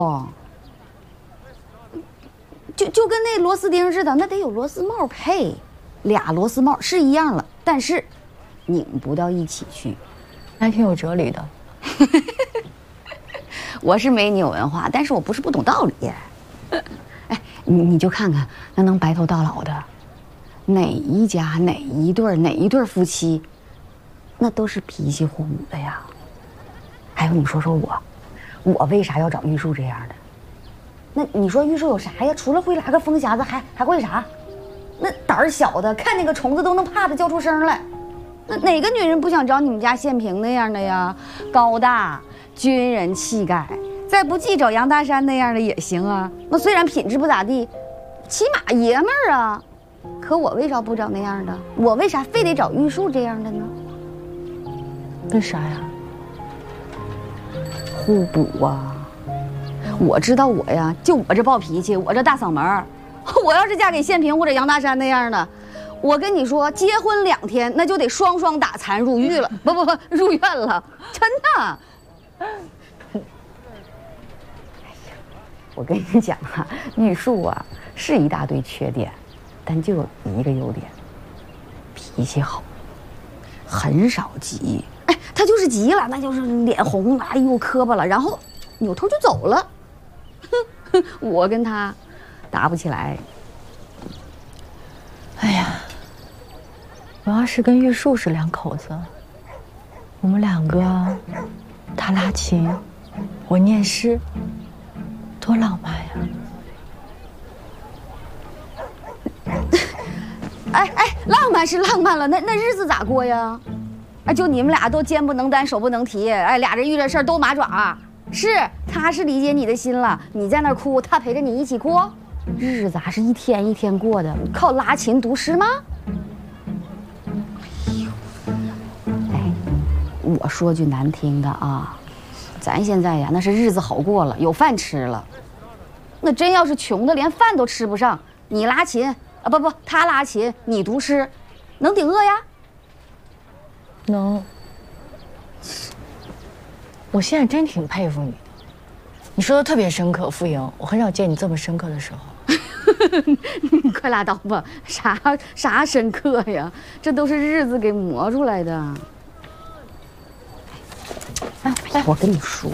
哦，就跟那螺丝钉似的，那得有螺丝帽配，俩螺丝帽是一样了，但是拧不到一起去， 还挺有哲理的。 我是没你有文化，但是我不是不懂道理。哎，你就看看那能白头到老的，哪一家哪一对夫妻，那都是脾气火母的呀。还有你说说我为啥要找玉树这样的？那你说玉树有啥呀？除了会拉个风匣子，还会啥？那胆儿小的看见个虫子都能怕的叫出声来。那哪个女人不想找你们家宪平那样的呀？高大军人气概，再不济找杨大山那样的也行啊。那虽然品质不咋地，起码爷们儿啊。可我为啥不找那样的？我为啥非得找玉树这样的呢？ 为啥呀？ 互补啊！我知道我呀，就我这暴脾气，我这大嗓门儿，我要是嫁给宪平或者杨大山那样的，我跟你说，结婚2天那就得双双打残入狱了，不入院了，真的。我跟你讲啊，玉树啊是一大堆缺点，但就有一个优点，脾气好，很少急。哎，他就是急了，那就是脸红了，哎呦磕巴了，然后扭头就走了。我跟他打不起来。 哎呀，我要是跟玉树是2口子，我们2个，他拉琴，我念诗，多浪漫呀！ 哎，浪漫是浪漫了，那日子咋过呀？哎，就你们俩都肩不能担，手不能提，哎，俩人遇着事儿都麻爪。是，他是理解你的心了，你在那儿哭，他陪着你一起哭，日子还是一天一天过的，靠拉琴读诗吗？哎，我说句难听的啊，咱现在呀那是日子好过了，有饭吃了。那真要是穷的连饭都吃不上，你拉琴啊不，他拉琴，你读诗，能顶饿呀？ 能。我现在真挺佩服你的，你说的特别深刻，傅莹，我很少见你这么深刻的时候。 你快拉倒吧，啥深刻呀？这都是日子给磨出来的。哎，我跟你说，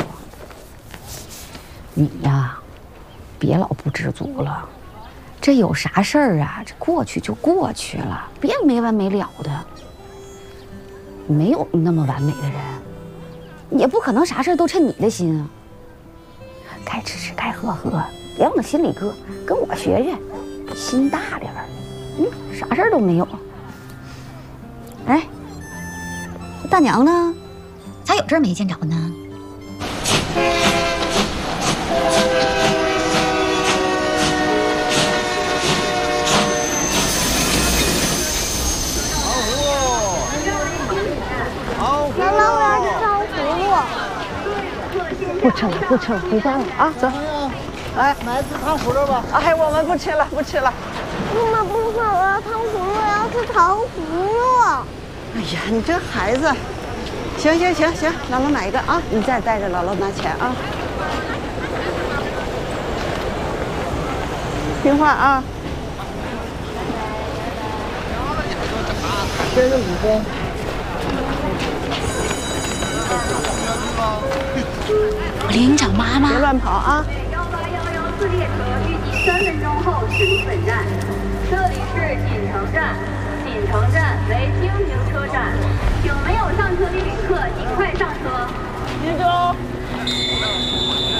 你呀，别老不知足了。这有啥事儿啊？这过去就过去了，别没完没了的。没有那么完美的人。也不可能啥事都趁你的心啊！该吃吃，该喝喝，别往心里搁，跟我学学，心大点儿。啥事都没有。哎，大娘呢？咋有阵没见着呢？不吃了，回家了啊！走，来买次糖葫芦吧。 哎，我们不吃了。 妈妈不好啊，糖葫芦要吃糖葫芦。 哎呀，你这孩子，行，姥姥买一个啊，你再带着姥姥拿钱啊。听话啊。这是5分。 我领你找妈妈。 别乱跑啊 ！18114列车预计3分钟后驶离本站。这里是锦城站，锦城站为京停车站，请没有上车的旅客尽快上车。 集中。